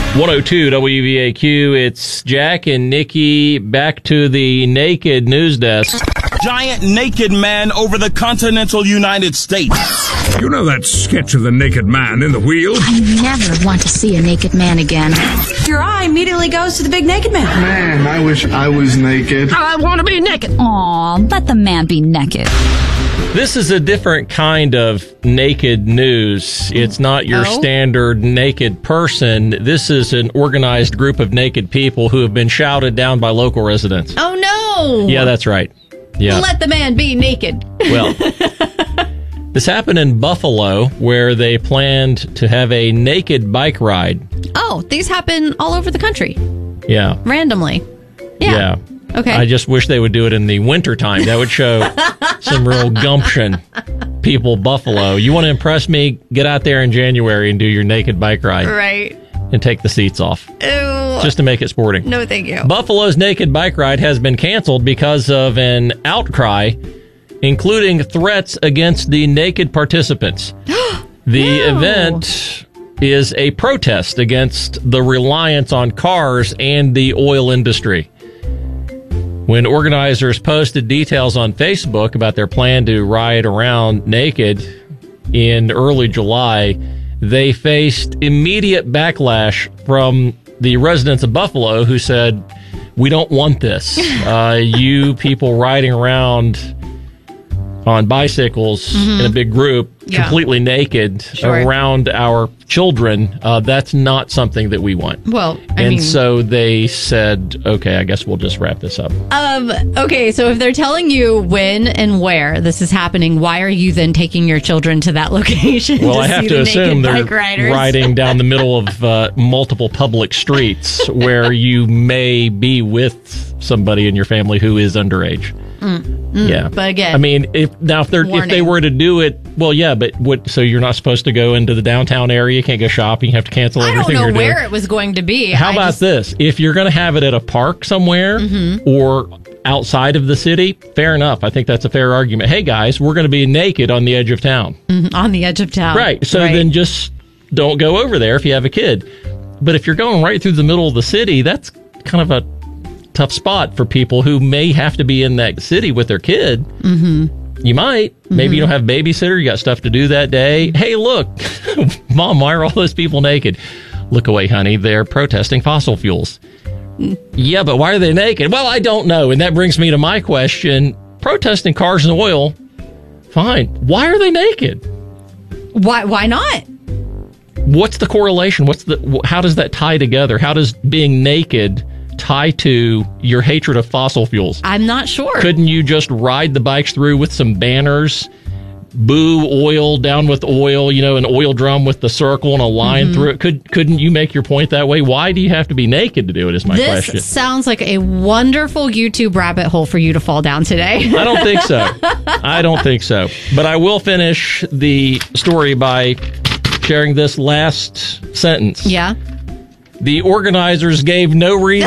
102 WVAQ. It's Jack and Nikki back to the naked news desk. Giant naked man over the continental United States. You know that sketch of the naked man in the wheel? I never want to see a naked man again. Your eye immediately goes to the big naked man. Man, I wish I was naked. I want to be naked. Aw, let the man be naked. This is a different kind of naked news. It's not your standard naked person. This is an organized group of naked people who have been shouted down by local residents. Oh, no. Yeah, that's right. Yeah. Let the man be naked. Well, this happened in Buffalo, where they planned to have a naked bike ride. Oh, these happen all over the country. Yeah. Randomly. Yeah. Okay. I just wish they would do it in the wintertime. That would show some real gumption. People, Buffalo. You want to impress me? Get out there in January and do your naked bike ride. Right. And take the seats off. Ew. Just to make it sporting. No, thank you. Buffalo's naked bike ride has been canceled because of an outcry, including threats against the naked participants. The event is a protest against the reliance on cars and the oil industry. When organizers posted details on Facebook about their plan to ride around naked in early July, they faced immediate backlash from the residents of Buffalo who said, "We don't want this. You people riding around on bicycles in a big group, completely naked around our children, that's not something that we want." Well, I mean, so they said, okay, I guess we'll just wrap this up. Okay, so if they're telling you when and where this is happening, why are you then taking your children to that location? Well, I have to assume they're riders? riding down the middle of multiple public streets where you may be with somebody in your family who is underage. Yeah, but again, I mean, if they were to do it, well, yeah, but so you're not supposed to go into the downtown area? You can't go shopping. You have to cancel everything. I don't know you're where doing. it was going to be. How about this? If you're going to have it at a park somewhere or outside of the city, fair enough. I think that's a fair argument. Hey, guys, we're going to be naked on the edge of town. On the edge of town, right? So then just don't go over there if you have a kid. But if you're going right through the middle of the city, that's kind of a tough spot for people who may have to be in that city with their kid. You might. Maybe you don't have a babysitter. You got stuff to do that day. Hey, look, Mom, why are all those people naked? Look away, honey. They're protesting fossil fuels. Yeah, but why are they naked? Well, I don't know. And that brings me to my question. Protesting cars and oil, fine. Why are they naked? Why not? What's the correlation? How does that tie together? How does being naked tie to your hatred of fossil fuels? I'm not sure. Couldn't you just ride the bikes through with some banners? Boo oil, down with oil, an oil drum with the circle and a line through it. Couldn't you make your point that way? Why do you have to be naked to do it, is my question. This sounds like a wonderful YouTube rabbit hole for you to fall down today. I don't think so. I don't think so. But I will finish the story by sharing this last sentence. Yeah. The organizers gave no reason